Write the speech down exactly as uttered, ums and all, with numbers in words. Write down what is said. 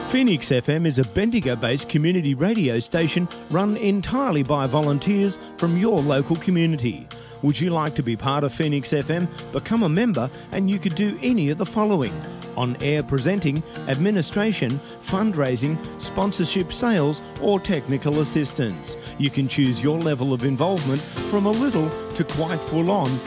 Phoenix F M is a Bendigo-based community radio station run entirely by volunteers from your local community. Would you like to be part of Phoenix F M? Become a member and you could do any of the following: on-air presenting, administration, fundraising, sponsorship, sales or technical assistance. You can choose your level of involvement from a little to quite full on